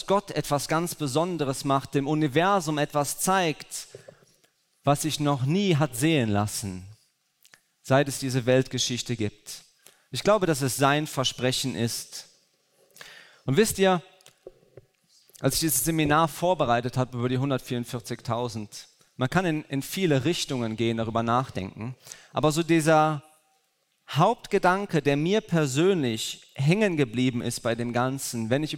Gott etwas ganz Besonderes macht, dem Universum etwas zeigt, was sich noch nie hat sehen lassen, seit es diese Weltgeschichte gibt. Ich glaube, dass es sein Versprechen ist. Und wisst ihr, als ich dieses Seminar vorbereitet habe über die 144.000, man kann in viele Richtungen gehen, darüber nachdenken, aber so dieser Hauptgedanke, der mir persönlich hängen geblieben ist bei dem Ganzen, wenn ich